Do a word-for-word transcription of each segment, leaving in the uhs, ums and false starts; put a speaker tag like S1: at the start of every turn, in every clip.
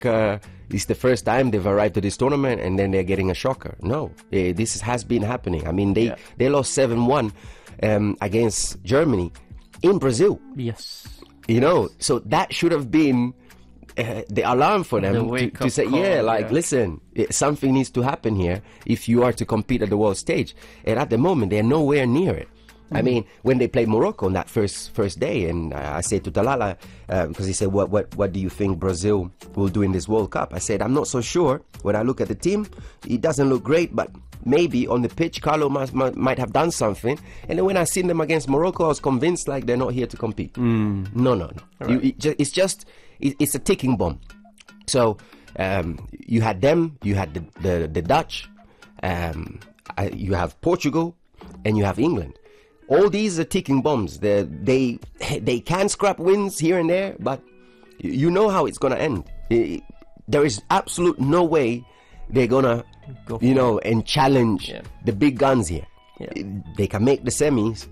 S1: uh, it's the first time they've arrived to this tournament and then they're getting a shocker. No, eh, this has been happening. I mean, they, yeah. they lost seven one um, against Germany in Brazil.
S2: Yes.
S1: You know, so that should have been uh, the alarm for them
S2: the
S1: to, to say, call, yeah, like, yeah. listen, it, something needs to happen here if you are to compete at the world stage. And at the moment, they're nowhere near it. Mm-hmm. I mean, when they played Morocco on that first first day, and I, I said to Talala, uh, because he said, what, what, what do you think Brazil will do in this World Cup? I said, I'm not so sure. When I look at the team, it doesn't look great, but maybe on the pitch, Carlo must, might, might have done something. And then when I seen them against Morocco, I was convinced like they're not here to compete.
S2: Mm.
S1: No, no, no.
S2: Right.
S1: You, it just, it's just, it, it's a ticking bomb. So um, you had them, you had the, the, the Dutch, um, I, you have Portugal, and you have England. All these are ticking bombs. They're, they they can scrap wins here and there, but you know how it's going to end. It, there is absolute no way they're going to, you know, it. and challenge yeah. the big guns here. Yeah. They can make the semis.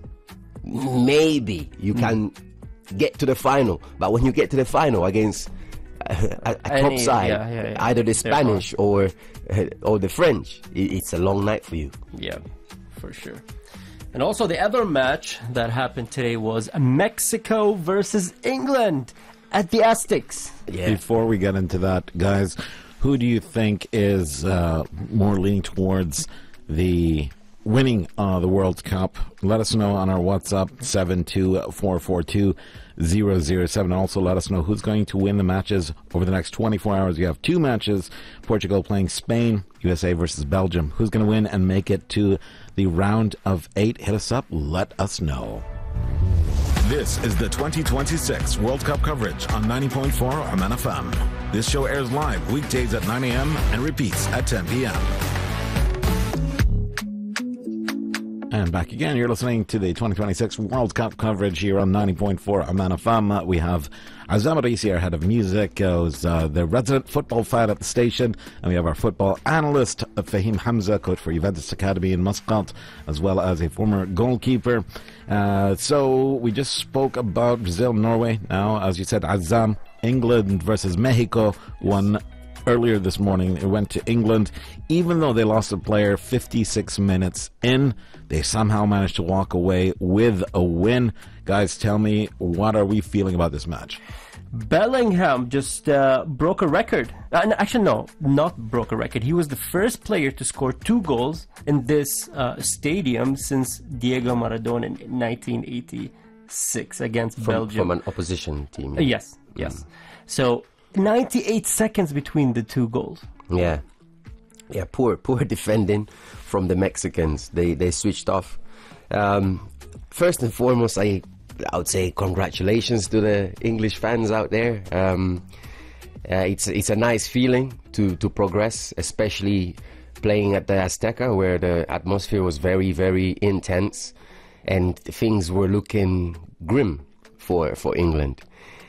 S1: Maybe you mm. can get to the final. But when you get to the final against a, a, a
S2: Any,
S1: top side,
S2: yeah, yeah, yeah.
S1: either the Spanish or, or the French, it, it's a long night for you.
S2: Yeah, for sure. And also the other match that happened today was Mexico versus England at the Aztecs.
S3: Yeah. Before we get into that, guys, who do you think is uh, more leaning towards the winning uh, the World Cup? Let us know on our WhatsApp, seven two four four two zero zero seven. Also, let us know who's going to win the matches over the next twenty-four hours. You have two matches, Portugal playing Spain, U S A versus Belgium. Who's going to win and make it to the round of eight? Hit us up. Let us know.
S4: This is the twenty twenty-six World Cup coverage on ninety point four Oman F M. This show airs live weekdays at nine a.m. and repeats at ten p.m.
S3: And back again, you're listening to the twenty twenty-six World Cup coverage here on ninety point four Oman F M. Uh, we have Azam Arisi, our head of music, uh, who's uh, the resident football fan at the station, and we have our football analyst, uh, Fahim Hamza, coach for Juventus Academy in Muscat, as well as a former goalkeeper. Uh, so we just spoke about Brazil-Norway. Now, as you said, Azam, England versus Mexico, won earlier this morning. It went to England. Even though they lost a player fifty-six minutes in, they somehow managed to walk away with a win. Guys, tell me, what are we feeling about this match?
S2: Bellingham just uh, broke a record. Uh, actually, no, not broke a record. He was the first player to score two goals in this uh, stadium since Diego Maradona in nineteen eighty-six against
S1: from,
S2: Belgium.
S1: From an opposition team.
S2: Uh, yes, yes. Mm. So, ninety-eight seconds between the two goals.
S1: Yeah. Yeah, poor poor defending from the Mexicans. They they switched off. Um, first and foremost, I I would say congratulations to the English fans out there. Um, uh, it's it's a nice feeling to to progress, especially playing at the Azteca, where the atmosphere was very very intense, and things were looking grim for for England.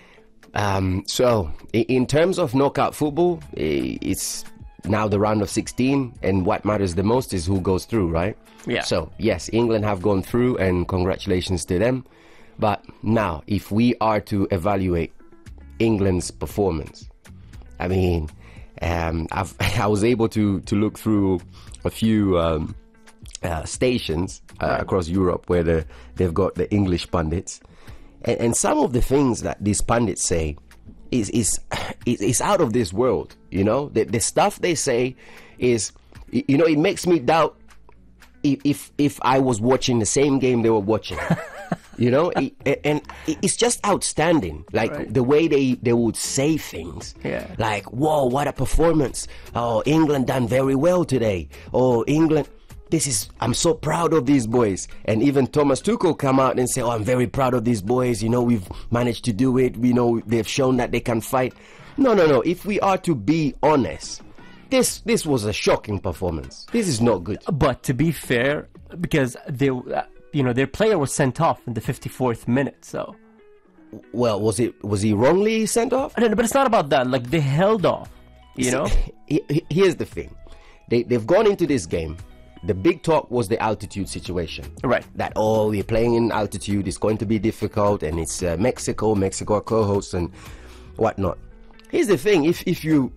S1: Um, so, in terms of knockout football, it's now the round of sixteen, and what matters the most is who goes through, right?
S2: Yeah.
S1: So, yes, England have gone through, and congratulations to them. But now, if we are to evaluate England's performance, I mean, um, I've, I was able to, to look through a few um, uh, stations uh, right. across Europe where the, they've got the English pundits. And, and some of the things that these pundits say is is is out of this world. You know, the, the stuff they say is, you know, it makes me doubt if if, if I was watching the same game they were watching. You know, it, and it's just outstanding. Like right. the way they, they would say things.
S2: Yeah.
S1: Like, whoa, what a performance! Oh, England done very well today. Oh, England. This is, I'm so proud of these boys. And even Thomas Tuchel come out and say, oh, I'm very proud of these boys. You know, we've managed to do it. We know they've shown that they can fight. No, no, no. If we are to be honest, this this was a shocking performance. This is not good.
S2: But to be fair, because they, uh, you know, their player was sent off in the fifty-fourth minute, so.
S1: Well, was it was he wrongly sent off?
S2: I don't know, but it's not about that. Like, they held off, you
S1: See,
S2: know?
S1: Here's the thing. They, they've gone into this game. The big talk was the altitude situation.
S2: Right.
S1: That, oh, we're playing in altitude, it's going to be difficult, and it's uh, Mexico, Mexico co-hosts and whatnot. Here's the thing, if if you